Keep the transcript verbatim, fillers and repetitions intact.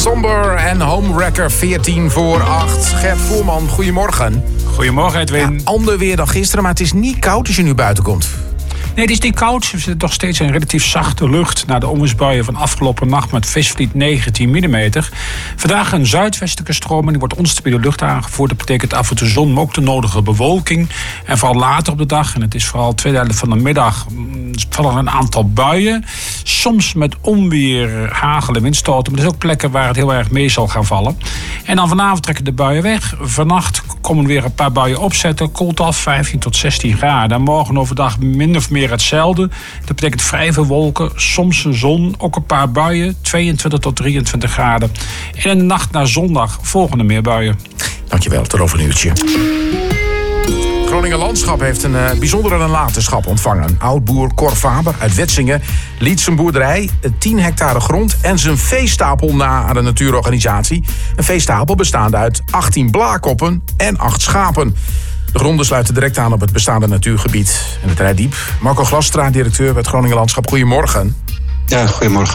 Somber en Homewrecker veertien voor acht. Gert Voerman, goedemorgen. Goedemorgen, Edwin. Ja, ander weer dan gisteren, maar het is niet koud als je nu buiten komt. Nee, het is niet koud. We zitten nog steeds in relatief zachte lucht na de onweersbuien van afgelopen nacht met visvliet negentien millimeter. Vandaag een zuidwestelijke stroming, die wordt onstabiele lucht aangevoerd. Dat betekent af en toe zon, maar ook de nodige bewolking. En vooral later op de dag, en het is vooral tweede helft van de middag, vallen een aantal buien. Soms met onweer, hagel en windstoten. Maar er is ook plekken waar het heel erg mee zal gaan vallen. En dan vanavond trekken de buien weg. Vannacht komen weer een paar buien opzetten. Koelt af vijftien tot zestien graden. En morgen overdag min of meer hetzelfde. Dat betekent vrij veel wolken, soms een zon, ook een paar buien, tweeëntwintig tot drieëntwintig graden. En in de nacht naar zondag volgende meer buien. Dankjewel, tot over een uurtje. Groningen Landschap heeft een uh, bijzondere nalatenschap ontvangen. Oud-boer Cor Faber uit Wetsingen liet zijn boerderij, tien hectare grond en zijn veestapel na aan de natuurorganisatie. Een veestapel bestaande uit achttien blaarkoppen en acht schapen. De gronden sluiten direct aan op het bestaande natuurgebied en het Reitdiep. Marco Glastra, directeur bij het Groningen Landschap. Goedemorgen. Ja, goedemorgen.